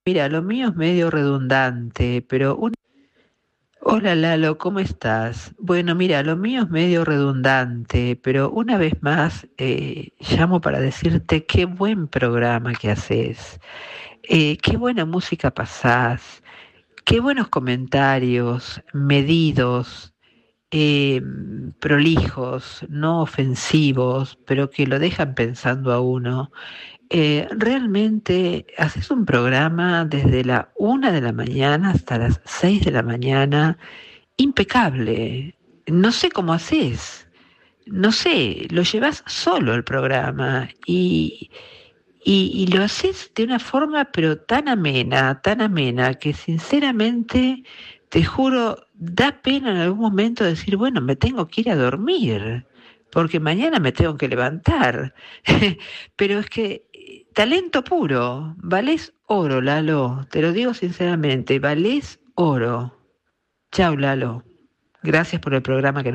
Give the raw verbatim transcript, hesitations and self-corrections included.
Mira, lo mío es medio redundante, pero un... Hola Lalo, ¿cómo estás? Bueno, mira, lo mío es medio redundante, pero una vez más eh, llamo para decirte qué buen programa que haces, eh, qué buena música pasás, qué buenos comentarios, medidos, eh, prolijos, no ofensivos, pero que lo dejan pensando a uno. Eh, realmente haces un programa desde la una de la mañana hasta las seis de la mañana, impecable. No sé cómo haces, no sé, lo llevas solo el programa y, y, y lo haces de una forma pero tan amena, tan amena, que sinceramente, te juro, da pena en algún momento decir, bueno, me tengo que ir a dormir, porque mañana me tengo que levantar. Pero es que eh, talento puro, valés oro, Lalo, te lo digo sinceramente, valés oro. Chau, Lalo. Gracias por el programa que